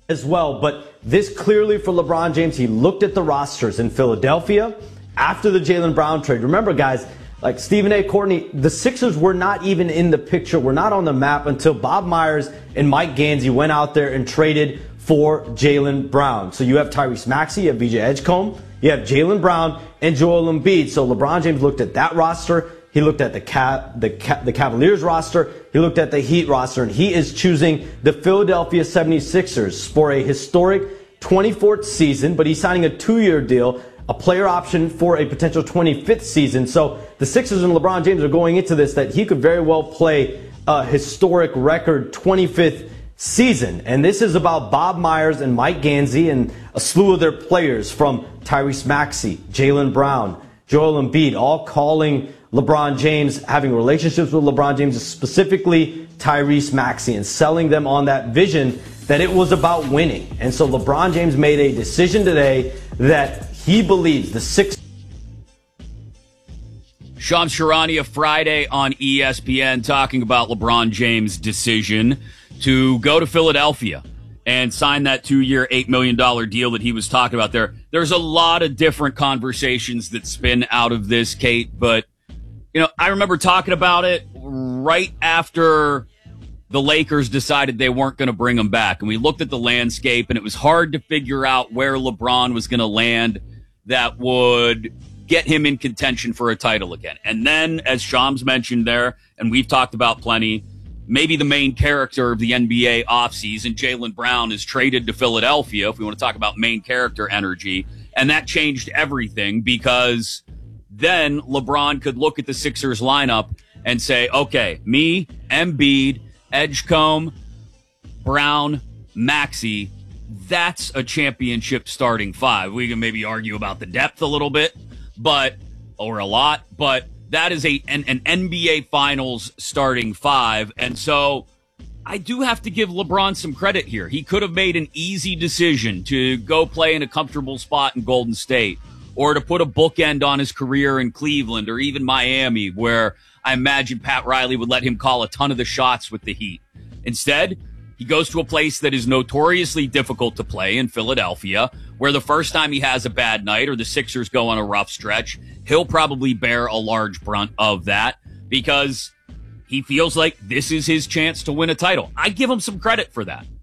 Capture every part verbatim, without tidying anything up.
as well, but this clearly for LeBron James, he looked at the rosters in Philadelphia after the Jaylen Brown trade. Remember, guys, like Stephen A. Courtney, the Sixers were not even in the picture, were not on the map until Bob Myers and Mike Gansey went out there and traded for Jaylen Brown. So you have Tyrese Maxey, you have V J Edgecombe, you have Jaylen Brown and Joel Embiid. So LeBron James looked at that roster. He looked at the Cav- the, Ca- the Cavaliers roster. He looked at the Heat roster, and he is choosing the Philadelphia seventy-sixers for a historic twenty-fourth season, but he's signing a two-year deal, a player option for a potential twenty-fifth season. So the Sixers and LeBron James are going into this that he could very well play a historic record twenty-fifth season. And this is about Bob Myers and Mike Gansey and a slew of their players from Tyrese Maxey, Jaylen Brown, Joel Embiid, all calling LeBron James, having relationships with LeBron James, specifically Tyrese Maxey, and selling them on that vision that it was about winning. And so LeBron James made a decision today that he believes the six. Shams Charania Friday on E S P N talking about LeBron James' decision to go to Philadelphia and sign that two-year, eight million dollars deal that he was talking about there. There's a lot of different conversations that spin out of this, Kate, but you know, I remember talking about it right after the Lakers decided they weren't going to bring him back. And we looked at the landscape, and it was hard to figure out where LeBron was going to land that would get him in contention for a title again. And then, as Shams mentioned there, and we've talked about plenty, maybe the main character of the N B A offseason, Jaylen Brown, is traded to Philadelphia, if we want to talk about main character energy. And that changed everything because then LeBron could look at the Sixers lineup and say, okay, me, Embiid, Edgecombe, Brown, Maxey, that's a championship starting five. We can maybe argue about the depth a little bit, but or a lot, but that is a an, an N B A Finals starting five. And so I do have to give LeBron some credit here. He could have made an easy decision to go play in a comfortable spot in Golden State, or to put a bookend on his career in Cleveland or even Miami, where I imagine Pat Riley would let him call a ton of the shots with the Heat. Instead, he goes to a place that is notoriously difficult to play in Philadelphia, where the first time he has a bad night or the Sixers go on a rough stretch, he'll probably bear a large brunt of that because he feels like this is his chance to win a title. I give him some credit for that.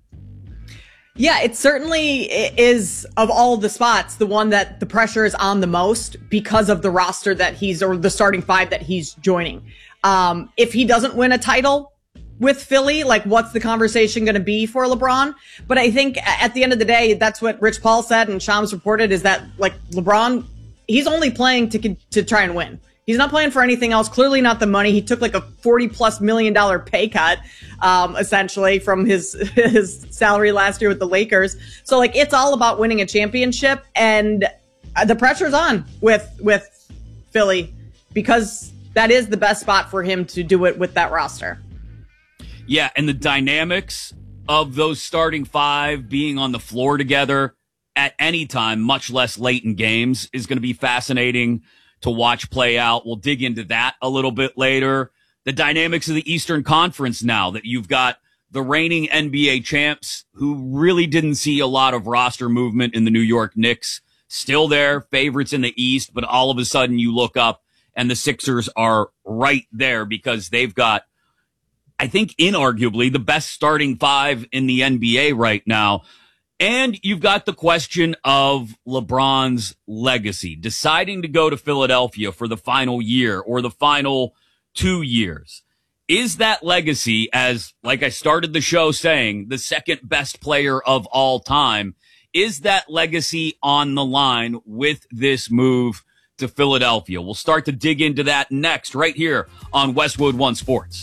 Yeah, it certainly is, of all the spots, the one that the pressure is on the most because of the roster that he's, or the starting five that he's joining. Um, if he doesn't win a title with Philly, like, what's the conversation going to be for LeBron? But I think at the end of the day, that's what Rich Paul said and Shams reported, is that, like, LeBron, he's only playing to to try and win. He's not playing for anything else. Clearly not the money. He took like a forty plus million dollar pay cut, um, essentially from his, his salary last year with the Lakers. So like, it's all about winning a championship, and the pressure's on with, with Philly because that is the best spot for him to do it with that roster. Yeah. And the dynamics of those starting five being on the floor together at any time, much less late in games, is going to be fascinating to watch play out. We'll dig into that a little bit later. The dynamics of the Eastern Conference now that you've got the reigning N B A champs who really didn't see a lot of roster movement in the New York Knicks, still there, favorites in the East, but all of a sudden you look up and the Sixers are right there because they've got, I think, inarguably the best starting five in the N B A right now. And you've got the question of LeBron's legacy, deciding to go to Philadelphia for the final year or the final two years. Is that legacy, as, like I started the show saying, the second best player of all time, is that legacy on the line with this move to Philadelphia? We'll start to dig into that next right here on Westwood One Sports.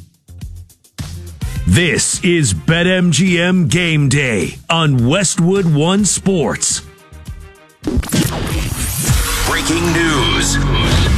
This is BetMGM Game Day on Westwood One Sports. Breaking news.